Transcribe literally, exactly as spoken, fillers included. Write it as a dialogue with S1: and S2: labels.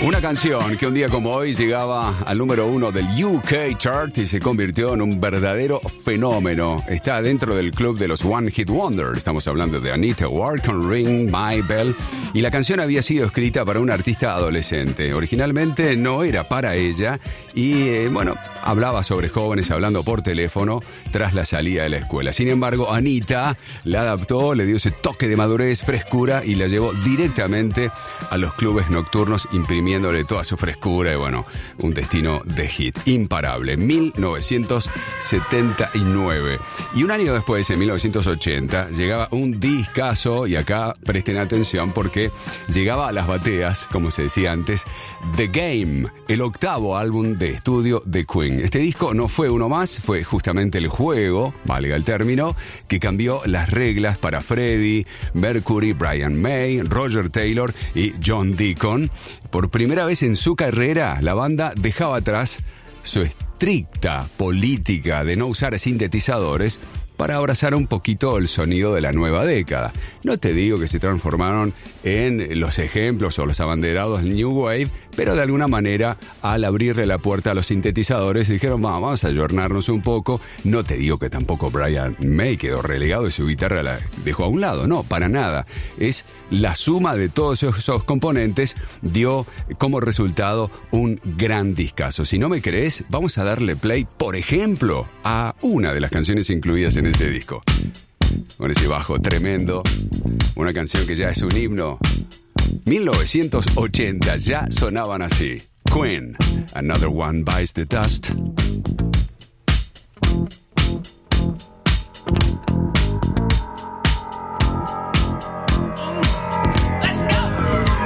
S1: Una canción que un día como hoy llegaba al número uno del U K Chart y se convirtió en un verdadero fenómeno. Está dentro del club de los One Hit Wonder. Estamos hablando de Anita Ward con Ring My Bell. Y la canción había sido escrita para una artista adolescente. Originalmente no era para ella y, eh, bueno, hablaba sobre jóvenes hablando por teléfono tras la salida de la escuela. Sin embargo, Anita la adaptó, le dio ese toque de madurez, frescura y la llevó directamente a los clubes nocturnos, imprimiéndole toda su frescura y, bueno, un destino de hit imparable. mil novecientos setenta y nueve. Y un año después, en mil novecientos ochenta, llegaba un discazo, y acá presten atención porque llegaba a las bateas, como se decía antes, The Game, el octavo álbum de estudio de Queen. Este disco no fue uno más, fue justamente el juego, valga el término, que cambió las reglas para Freddie Mercury, Brian May, Roger Taylor y John Deacon. Por primera vez en su carrera, la banda dejaba atrás su estricta política de no usar sintetizadores para abrazar un poquito el sonido de la nueva década. No te digo que se transformaron en los ejemplos o los abanderados del New Wave, pero de alguna manera, al abrirle la puerta a los sintetizadores, dijeron, vamos a ayornarnos un poco. No te digo que tampoco Brian May quedó relegado y su guitarra la dejó a un lado, no, para nada. Es la suma de todos esos componentes dio como resultado un gran discazo. Si no me crees, vamos a darle play, por ejemplo, a una de las canciones incluidas en ese disco. Con ese bajo tremendo, una canción que ya es un himno. mil novecientos ochenta, ya sonaban así. Queen, Another One Bites the Dust.